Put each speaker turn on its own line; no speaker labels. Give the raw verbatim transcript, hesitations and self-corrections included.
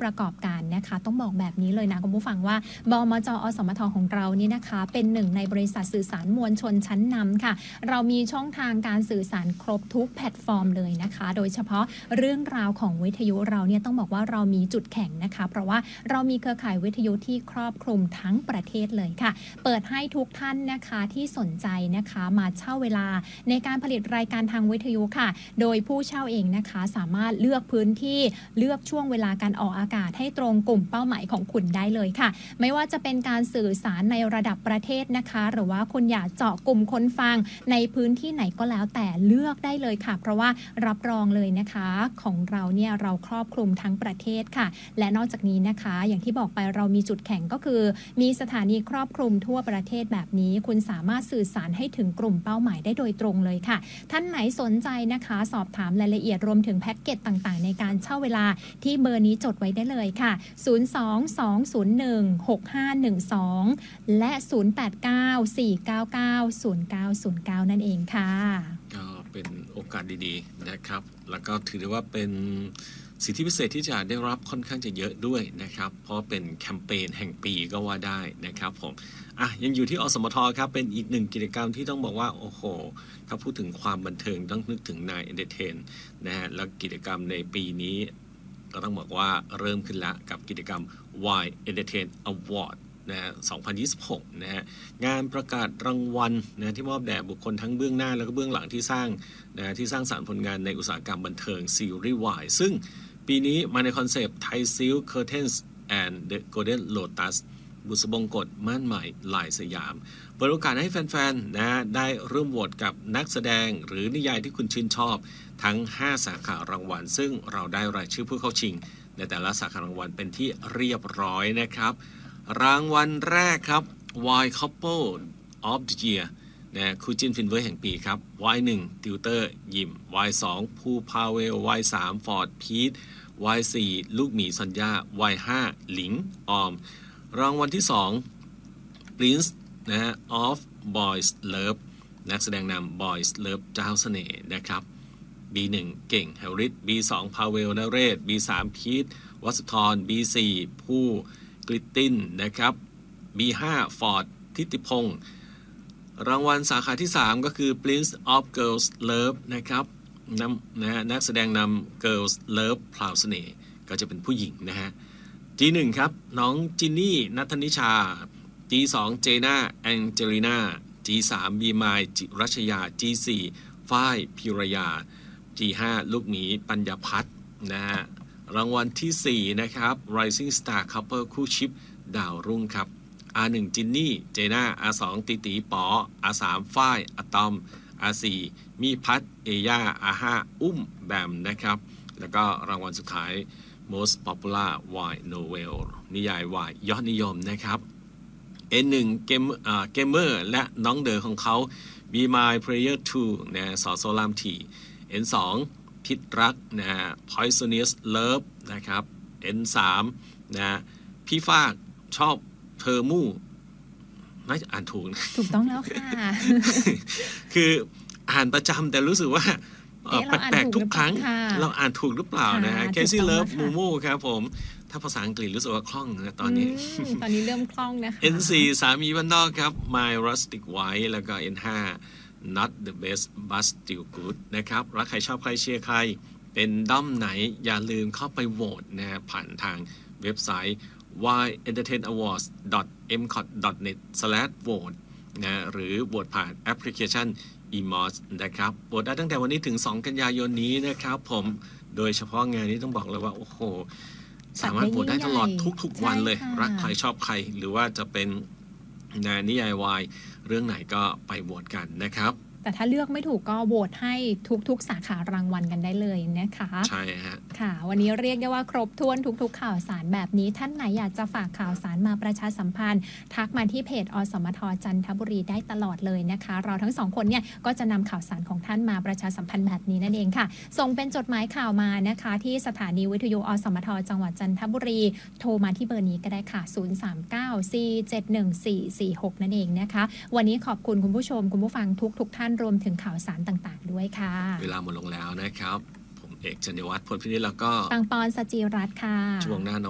ประกอบการนะคะต้องบอกแบบนี้เลยนะคุณผู้ฟังว่าบมจ.อสมทของเรานี่นะคะเป็นหนึ่งในบริษัทสื่อสารมวลชนชั้นนำค่ะเรามีช่องทางการสื่อสารครบทุกแพลตฟอร์มเลยนะคะโดยเฉพาะเรื่องราวของวิทยุเราเนี่ยต้องบอกว่าเรามีจุดแข็งนะคะเพราะว่าเรามีเครือข่ายวิทยุที่ครอบคลุมทั้งประเทศเลยค่ะเปิดให้ทุกท่านนะคะที่สนใจนะคะมาเช่าเวลาในการผลิตรายการทางวิทยุค่ะโดยผู้เช่าเองนะคะสามารถเลือกพื้นที่เลือกช่วงเวลาการออกอากาศให้ตรงกลุ่มเป้าหมายของคุณได้เลยค่ะไม่ว่าจะเป็นการสื่อสารในระดับประเทศนะคะหรือว่าคุณอยากเจาะกลุ่มคนฟังในพื้นที่ไหนก็แล้วแต่เลือกได้เลยค่ะเพราะว่ารับรองเลยนะคะของเราเนี่ยเราครอบคลุมทั้งประเทศค่ะและนอกจากนี้นะคะอย่างที่บอกไปเรามีจุดแข็งก็คือมีสถานีครอบคลุมทั่วประเทศแบบนี้คุณสามารถสื่อสารให้ถึงกลุ่มเป้าหมายได้โดยตรงเลยค่ะท่านไหนสนใจนะคะสอบถามรายละเอียดรวมถึงแพ็กเกจต่างๆในการเช่าเวลาที่เบอร์นี้จดไว้ได้เลยค่ะศูนย์ สอง สอง ศูนย์ หนึ่ง หก ห้า หนึ่ง สองและศูนย์ แปด เก้า สี่ เก้า เก้า ศูนย์ เก้า ศูนย์ เก้านั่นเองค่ะ
ก็เป็นโอกาสดีๆนะครับแล้วก็ถือได้ว่าเป็นสิทธิพิเศษที่จะได้รับค่อนข้างจะเยอะด้วยนะครับเพราะเป็นแคมเปญแห่งปีก็ว่าได้นะครับผมอ่ะยังอยู่ที่อสมทครับเป็นอีกหนึ่งกิจกรรมที่ต้องบอกว่าโอ้โหถ้าพูดถึงความบันเทิงต้องนึกถึงนายเอนเตอร์เทนนะฮะแล้วกิจกรรมในปีนี้ก็ต้องบอกว่าเริ่มขึ้นแล้วกับกิจกรรม Y Entertain Award นะฮะสองพันยี่สิบหกนะฮะงานประกาศรางวัลนะที่มอบแด่บุคคลทั้งเบื้องหน้าแล้วก็เบื้องหลังที่สร้างนะที่สร้างสรรค์ผลงานในอุตสาหกรรมบันเทิงซีรีส์ Y ซึ่งปีนี้มาในคอนเซปต์ Thai Silk Curtains and the Golden Lotus บุษบงกฎม่านใหม่ลายสยามเปิดโอกาสให้แฟนๆนะได้ร่วมโหวตกับนักแสดงหรือนิยายที่คุณชื่นชอบทั้งห้าสาขารางวัลซึ่งเราได้รายชื่อผู้เข้าชิงในแต่ละสาขารางวัลเป็นที่เรียบร้อยนะครับรางวัลแรกครับ Y Couple of the Year นะคู่จิ้นฟินเวอร์แห่งปีครับ วาย หนึ่ง ติวเตอร์ยิม วาย สอง ภูพาเวล วาย สาม ฟอร์ดพีท วาย สี่ ลูกหมีซอนย่า วาย ห้า หลิงออมรางวัลที่สอง Prince นะฮะ of Boys Love นักแสดงนำ Boys Love เจ้าเสน่ห์นะครับ บี หนึ่ง เก่งแฮริส บี สอง พาเวลนเรศ บี สาม พีทวัสุธร บี สี่ ผู้กลิตตินนะครับ บี ห้า ฟอร์ดทิติพงศ์รางวัลสาขาที่สามก็คือ Prince of Girls Love นะครับนำนะฮะนักแสดงนำ Girls Love พราวเสน่ห์ก็จะเป็นผู้หญิงนะฮะ จี หนึ่ง ครับน้องจินนี่ณัฐนิชา จี สอง เจน่าแองเจลิน่า จี สาม บีมายจิรัชยา จี สี่ ฝ้ายพิรยา จี ห้า ลูกหมีปัญญพัฒน์นะฮะรางวัลที่สี่นะครับ Rising Star Couple คู่ชิปดาวรุ่งครับ อาร์ หนึ่ง จินนี่เจน่า อาร์ สอง ติตีป๋อ อาร์ สาม ฝ้ายอะตอม อาร์ สี่ มีพัฒน์เอย่า อาร์ ห้า อุ้มแบมนะครับแล้วก็รางวัลสุดท้ายMost Popular Y Novel นิยาย Y ยอดนิยมนะครับ เอ็น หนึ่ง เกมอ่าเกมเมอร์และน้องเดอของเขา Be My Player ทู นะสอโซลามที เอ็น สอง พิษรักนะ Poisonous Love นะครับ เอ็น สาม นะพี่ฟากชอบเธอมู่น่าจะอ่านถูกนะ
ถูกต้องแล้วค่ะ
คืออ่านประจำแต่รู้สึกว่าแปลกๆทุกครั้งเราอ่านถูกหรือเปล่านะฮะ Casey Love Mumu ครับผมถ้าภาษาอังกฤษรู้สึกว่าคล่องนะตอนนี้
ตอนนี้เริ่มคล่องนะคะ
เอ็น สี่ สามีบ้านนอกครับ My Rustic Wife แล้วก็ เอ็น ห้า Not the best but still good นะครับรักใครชอบใครเชียร์ใครเป็นด้อมไหนอย่าลืมเข้าไปโหวตนะผ่านทางเว็บไซต์ วาย เอนเตอร์เทน อวอร์ดส์ ดอท เอ็ม คอท ดอท เน็ต สแลช โหวต นะหรือโหวตผ่านแอปพลิเคชัน อี เอ็ม โอ เอส นะครับโหวตได้ตั้งแต่วันนี้ถึงสองกันยายนนี้นะครับผมโดยเฉพาะงานนี้ต้องบอกเลยว่าโอ้โหสามารถโหวตได้ตลอดทุกๆวันเลยรักใครชอบใครหรือว่าจะเป็นงานนิยายวายเรื่องไหนก็ไปโหวตกันนะครับ
แต่ถ้าเลือกไม่ถูกก็โหวตให้ทุกๆสาขารางวัลกันได้เลยนะคะ
ใช่ฮะ
ค่ะวันนี้เรียกได้ว่าครบถ้วนทุกๆข่าวสารแบบนี้ท่านไหนอยากจะฝากข่าวสารมาประชาสัมพันธ์ทักมาที่เพจอสมทจันทบุรีได้ตลอดเลยนะคะเราทั้งสองคนเนี่ยก็จะนำข่าวสารของท่านมาประชาสัมพันธ์แบบนี้นั่นเองค่ะส่งเป็นจดหมายข่าวมานะคะที่สถานีวิทยุอสมทจังหวัดจันทบุรีโทรมาที่เบอร์นี้ก็ได้ค่ะศูนย์ สาม เก้า สี่ เจ็ด หนึ่ง สี่ สี่ หกนั่นเองนะคะวันนี้ขอบคุณคุณผู้ชมคุณผู้ฟังทุกๆท่านรวมถึงข่าวสารต่างๆด้วยค่ะ
เวลาหมดลงแล้วนะครับผมเอกจันยวัฒน์พลพินิจแล้วก็
ปังปอนสจิรัตน์ค่ะ
ช่วงหน้า